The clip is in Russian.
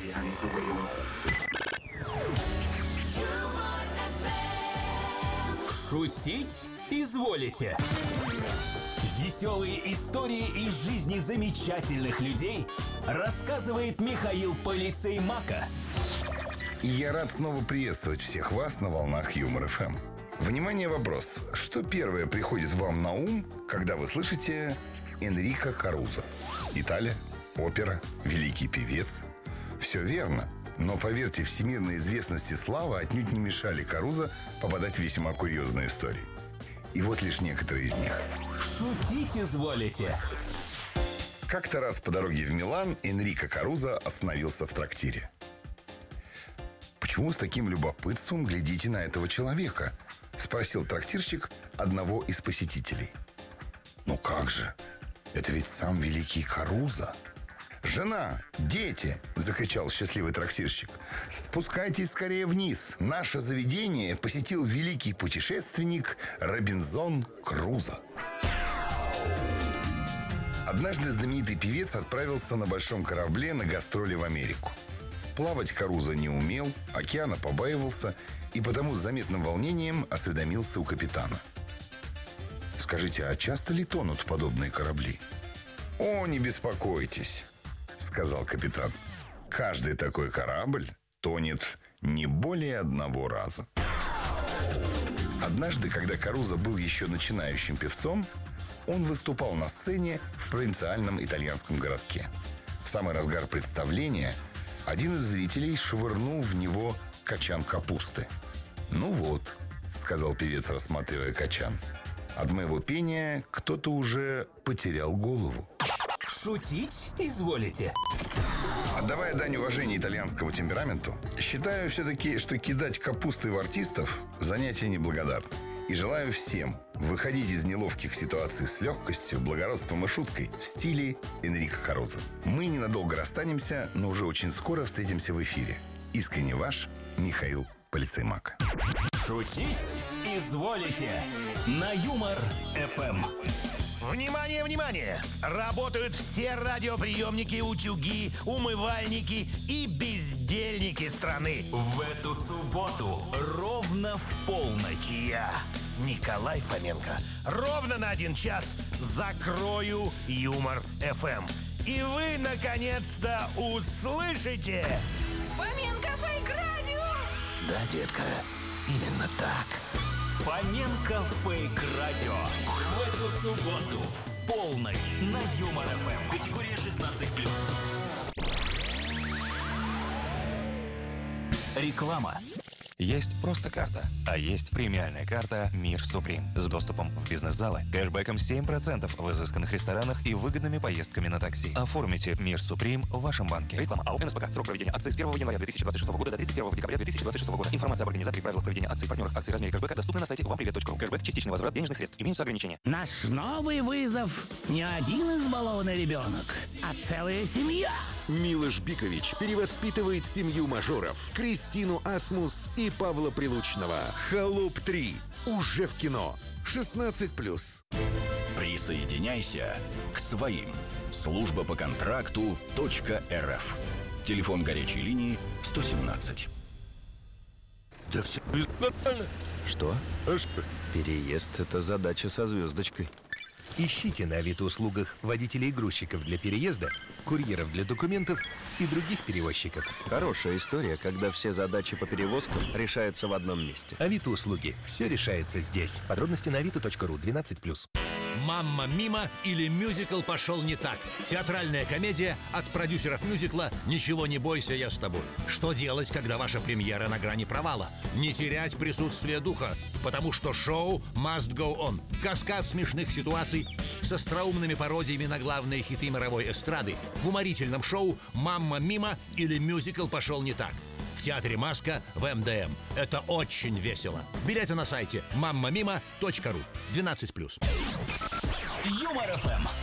Шутить изволите. Веселые истории из жизни замечательных людей рассказывает Михаил Полицеймака. Я рад снова приветствовать всех вас на волнах Юмор ФМ. Внимание, вопрос. Что первое приходит вам на ум, когда вы слышите Энрико Карузо? Италия, опера, великий певец. Все верно. Но, поверьте, всемирной известности слава отнюдь не мешали Карузо попадать в весьма курьезные истории. И вот лишь некоторые из них. Шутить изволите. Как-то раз по дороге в Милан Энрико Карузо остановился в трактире. «Почему вы с таким любопытством глядите на этого человека?» — спросил трактирщик одного из посетителей. «Ну как же? Это ведь сам великий Карузо!» «Жена! Дети!» — закричал счастливый трактирщик. «Спускайтесь скорее вниз! Наше заведение посетил великий путешественник Робинзон Крузо!» Однажды знаменитый певец отправился на большом корабле на гастроли в Америку. Плавать Карузо не умел, океана побаивался и потому с заметным волнением осведомился у капитана. «Скажите, а часто ли тонут подобные корабли?» «О, не беспокойтесь», — сказал капитан. «Каждый такой корабль тонет не более одного раза». Однажды, когда Карузо был еще начинающим певцом, он выступал на сцене в провинциальном итальянском городке. В самый разгар представления один из зрителей швырнул в него качан капусты. «Ну вот», — сказал певец, рассматривая качан, «от моего пения кто-то уже потерял голову». Шутить изволите. Отдавая дань уважения итальянскому темпераменту, считаю все-таки, что кидать капустой в артистов – занятие неблагодарное. И желаю всем выходить из неловких ситуаций с легкостью, благородством и шуткой в стиле Энрико Карузо. Мы ненадолго расстанемся, но уже очень скоро встретимся в эфире. Искренне ваш Михаил Полицеймак. Шутить изволите на Юмор ФМ. Внимание, внимание! Работают все радиоприемники, утюги, умывальники и бездельники страны. В эту субботу ровно в полночь Я, Николай Фоменко, ровно на 1 час закрою Юмор ФМ. И вы, наконец-то, услышите... Фоменко Фейк Радио! Да, детка, именно так. Фоменко Фейк Радио. В эту субботу в полночь на Юмор ФМ. Категория 16+. Реклама. Есть просто карта, а есть премиальная карта «Мир Суприм» с доступом в бизнес-залы, кэшбэком 7% в изысканных ресторанах и выгодными поездками на такси. Оформите «Мир Суприм» в вашем банке. Реклама АО «НСПК». Срок проведения акции с 1 января 2026 года до 31 декабря 2026 года. Информация об организаторе и правилах проведения акций, партнерах акций, размере кэшбэка доступна на сайте вампривет.ру. Кэшбэк – частичный возврат денежных средств. Имеются ограничения. Наш новый вызов не один избалованный ребенок, а целая семья. Милош Бикович перевоспитывает семью мажоров Кристину Асмус и Павла Прилучного. «Холоп 3» уже в кино. 16+. Присоединяйся к своим. Служба по контракту .рф. Телефон горячей линии 117. Да все нормально. Что? А что? Переезд — это задача со звездочкой. Ищите на Авито-услугах водителей и грузчиков для переезда, курьеров для документов и других перевозчиков. Хорошая история, когда все задачи по перевозкам решаются в одном месте. Авито-услуги. Все решается здесь. Подробности на avito.ru 12+. «Мамма Мима» или «Мюзикл пошел не так». Театральная комедия от продюсеров мюзикла «Ничего не бойся, я с тобой». Что делать, когда ваша премьера на грани провала? Не терять присутствие духа, потому что шоу must go on. Каскад смешных ситуаций с остроумными пародиями на главные хиты мировой эстрады в уморительном шоу «Мамма Мима» или «Мюзикл пошел не так». В театре «Маска» в МДМ. Это очень весело. Билеты на сайте mammamima.ru 12+. Юмор ФМ.